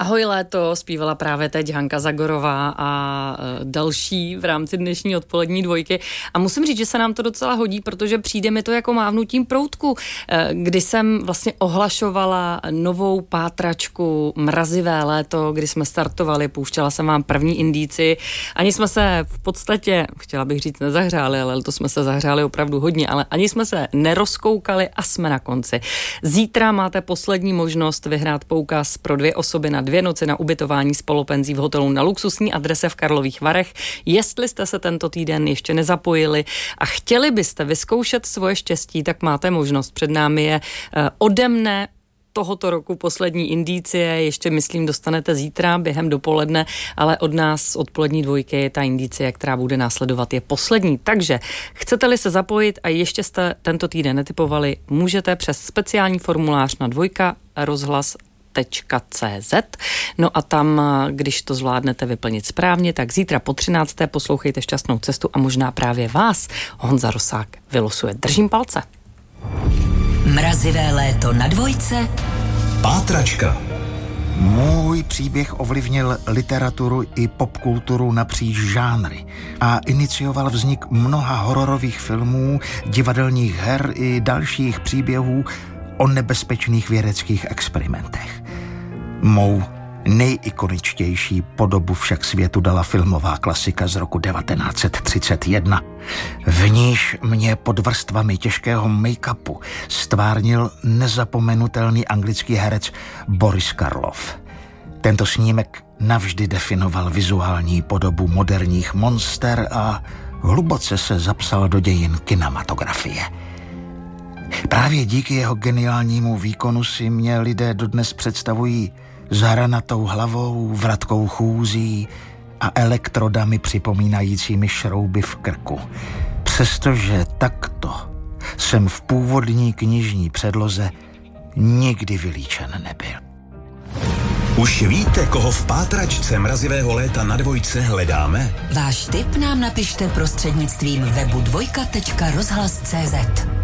Ahoj léto, zpívala právě teď Hanka Zagorová a další v rámci dnešní odpolední dvojky. A musím říct, že se nám to docela hodí, protože přijde mi to jako mávnutím proutku, kdy jsem vlastně ohlašovala novou pátračku Mrazivé léto, kdy jsme startovali, pouštěla jsem vám první indíci. Ani jsme se v podstatě, chtěla bych říct, nezahřáli, ale to jsme se zahřáli opravdu hodně, ale ani jsme se nerozkoukali a jsme na konci. Zítra máte poslední možnost vyhrát poukaz pro 2 osoby na 2 noci na ubytování spolupenzí v hotelu na luxusní adrese v Karlových Varech. Jestli jste se tento týden ještě nezapojili a chtěli byste vyzkoušet svoje štěstí, tak máte možnost. Před námi je ode mne tohoto roku poslední indicie, ještě myslím dostanete zítra během dopoledne, ale od nás odpolední dvojky ta indicie, která bude následovat, je poslední. Takže chcete-li se zapojit a ještě jste tento týden netipovali, můžete přes speciální formulář na dvojka.rozhlas.cz. No a tam, když to zvládnete vyplnit správně, tak zítra po 13. poslouchejte Šťastnou cestu a možná právě vás Honza Rosák vylosuje. Držím palce. Mrazivé léto na dvojce. Pátračka. Můj příběh ovlivnil literaturu i popkulturu napříč žánry a inicioval vznik mnoha hororových filmů, divadelních her i dalších příběhů o nebezpečných vědeckých experimentech. Mou nejikoničtější podobu však světu dala filmová klasika z roku 1931. V níž mě pod vrstvami těžkého make-upu stvárnil nezapomenutelný anglický herec Boris Karloff. Tento snímek navždy definoval vizuální podobu moderních monster a hluboce se zapsal do dějin kinematografie. Právě díky jeho geniálnímu výkonu si mě lidé dodnes představují s hranatou hlavou, vratkou chůzí a elektrodami připomínajícími šrouby v krku. Přestože takto jsem v původní knižní předloze nikdy vylíčen nebyl. Už víte, koho v pátračce Mrazivého léta na dvojce hledáme? Váš tip nám napište prostřednictvím webu dvojka.rozhlas.cz.